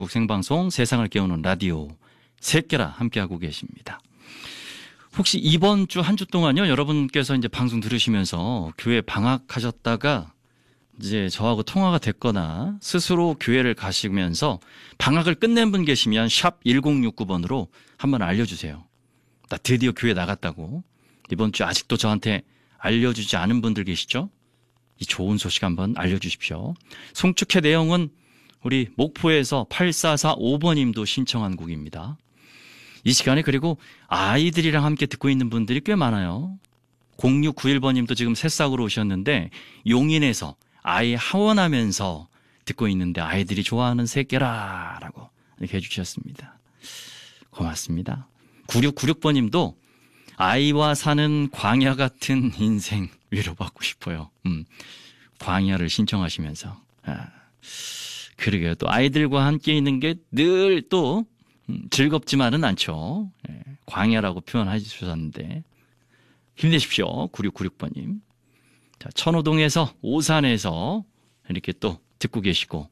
생방송 세상을 깨우는 라디오 새끼라 함께하고 계십니다. 혹시 이번 주 한 주 동안요, 여러분께서 이제 방송 들으시면서 교회 방학하셨다가 이제 저하고 통화가 됐거나 스스로 교회를 가시면서 방학을 끝낸 분 계시면 샵 1069번으로 한번 알려주세요. 나 드디어 교회 나갔다고. 이번 주 아직도 저한테 알려주지 않은 분들 계시죠? 이 좋은 소식 한번 알려주십시오. 송축회 내용은 우리 목포에서 8445번님도 신청한 곡입니다. 이 시간에 그리고 아이들이랑 함께 듣고 있는 분들이 꽤 많아요. 0691번님도 지금 새싹으로 오셨는데 용인에서 아이 하원하면서 듣고 있는데 아이들이 좋아하는 새끼라 라고 이렇게 해주셨습니다. 고맙습니다. 9696번님도 아이와 사는 광야 같은 인생 위로받고 싶어요. 광야를 신청하시면서. 그러게요. 또 아이들과 함께 있는 게 늘 또 즐겁지만은 않죠. 광야라고 표현해 주셨는데 힘내십시오. 9696번님. 자, 천호동에서 오산에서 이렇게 또 듣고 계시고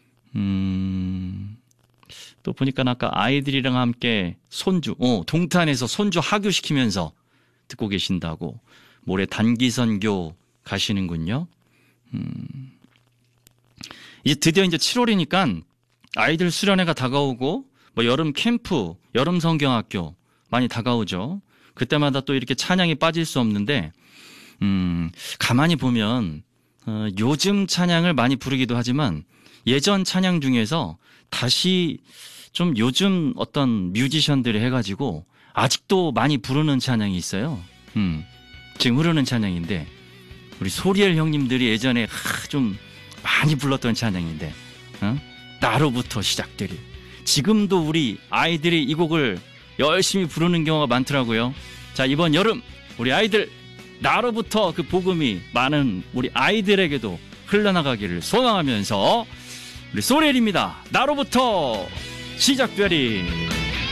또 보니까 아까 아이들이랑 함께 손주 동탄에서 손주 하교시키면서 듣고 계신다고 모레 단기선교 가시는군요. 이제 드디어 이제 7월이니까 아이들 수련회가 다가오고 뭐 여름 캠프, 여름 성경학교 많이 다가오죠. 그때마다 또 이렇게 찬양이 빠질 수 없는데 가만히 보면 요즘 찬양을 많이 부르기도 하지만 예전 찬양 중에서 다시 좀 요즘 어떤 뮤지션들이 해가지고 아직도 많이 부르는 찬양이 있어요. 지금 흐르는 찬양인데 우리 소리엘 형님들이 예전에 좀 많이 불렀던 찬양인데 나로부터 시작되리. 지금도 우리 아이들이 이 곡을 열심히 부르는 경우가 많더라고요. 자, 이번 여름 우리 아이들 나로부터 그 복음이 많은 우리 아이들에게도 흘러나가기를 소망하면서 우리 소리엘입니다. 나로부터 시작되리.